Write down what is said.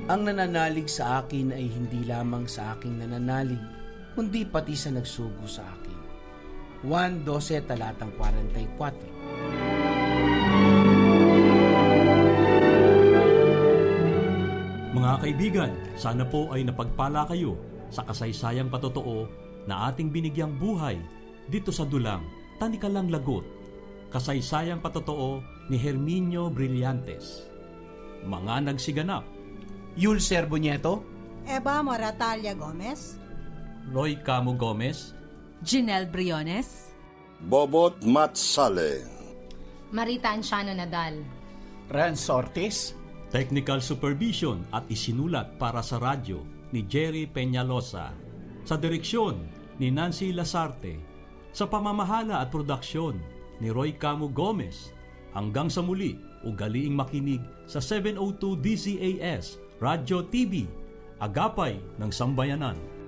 Ang nananalig sa akin ay hindi lamang sa aking nananalig, kundi pati sa nagsugo sa akin. Juan 12, talatang 44. Mga kaibigan, sana po ay napagpala kayo sa kasaysayang patotoo na ating binigyang buhay dito sa dulang Tanikalang Lagut. Kasaysayang patotoo ni Herminio Brillantes. Mga nagsiganap: Yul Serbo Nieto, Eva Moratalia Gomez, Roy Camo Gomez, Jinel Briones, Bobot Matsale, Marita Anciano Nadal, Rance Ortiz. Technical Supervision at isinulat para sa radyo ni Jerry Peñalosa. Sa direksyon ni Nancy Lasarte. Sa pamamahala at produksyon ni Roy Camo Gomez. Hanggang sa muli, ugaliing makinig sa 702 DZAS, Radyo TV, Agapay ng Sambayanan.